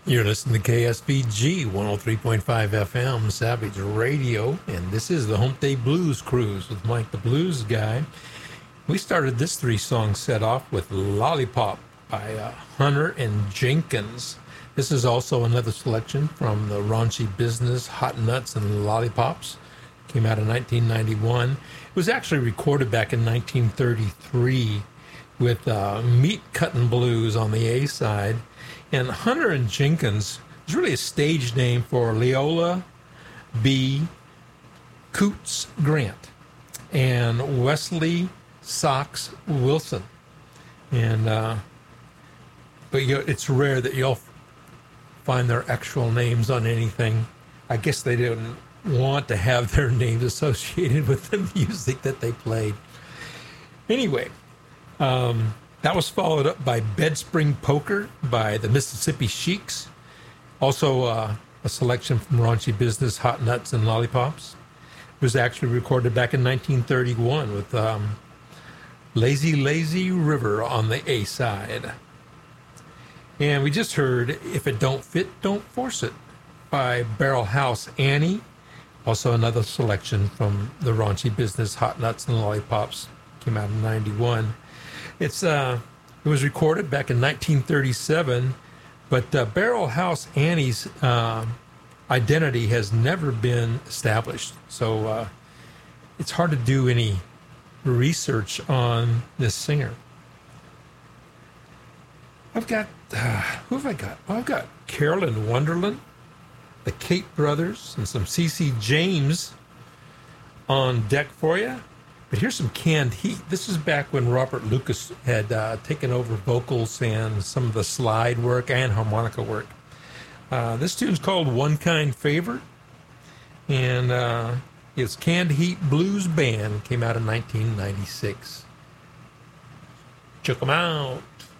You're listening to KSBG 103.5 FM Savage Radio, and this is the Hump Day Blues Cruise with Mike the Blues Guy. We started this three-song set off with Lollipop by Hunter and Jenkins. This is also another selection from the Raunchy Business, Hot Nuts and Lollipops. Came out in 1991. It was actually recorded back in 1933 with Meat Cuttin' Blues on the A side. And Hunter and Jenkins is really a stage name for Leola B. Coots Grant and Wesley Sox Wilson. And but it's rare that you'll find their actual names on anything. I guess they didn't want to have their names associated with the music that they played. Anyway, that was followed up by Bedspring Poker by the Mississippi Sheiks. Also a selection from Raunchy Business, Hot Nuts and Lollipops. It was actually recorded back in 1931 with Lazy Lazy River on the A side. And we just heard If It Don't Fit, Don't Force It by Barrel House Annie. Also another selection from the Raunchy Business, Hot Nuts and Lollipops. Came out in 91. It was recorded back in 1937, but Barrel House Annie's identity has never been established. So it's hard to do any research on this singer. I've got, who have I got? Oh, I've got Carolyn Wonderland, the Kate Brothers, and some C.C. James on deck for you. But here's some Canned Heat. This is back when Robert Lucas had taken over vocals and some of the slide work and harmonica work. This tune's called One Kind Favor, and it's Canned Heat Blues Band. Came out in 1996. Check them out.